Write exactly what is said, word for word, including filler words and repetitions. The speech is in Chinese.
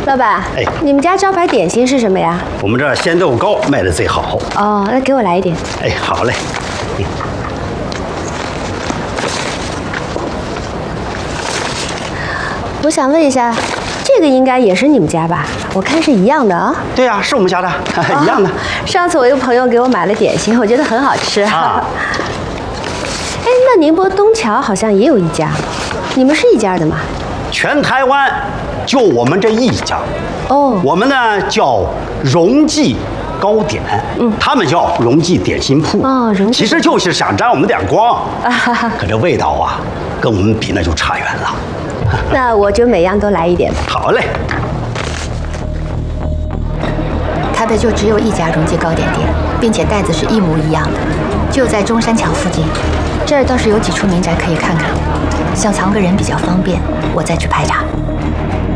老板， 哎， 你们家招牌点心是什么呀？ 我们这儿鲜豆糕卖的最好。 哦，那给我来一点。 哎，好嘞。嗯、 我想问一下，这个应该也是你们家吧？我看是一样的啊。 对呀、啊，是我们家的，一样的。 上次我一个朋友给我买了点心，我觉得很好吃。啊。哎，那宁波东桥好像也有一家，你们是一家的吗？ 全台湾就我们这一家。 哦。 我们呢叫荣记糕点，嗯，他们叫荣记点心铺。 哦，荣记。 其实就是想沾我们点光，啊、可这味道啊，跟我们比那就差远了。 那我就每样都来一点吧。 好嘞。 台北就只有一家荣记糕点店，并且袋子是一模一样的，就在中山桥附近。这儿倒是有几处民宅可以看看，想藏个人比较方便，我再去排查。